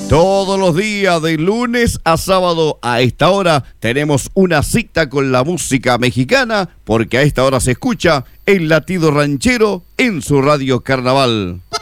Todos los días, de lunes a sábado, a esta hora, tenemos una cita con la música mexicana, porque a esta hora se escucha El Latido Ranchero en su Radio Carnaval.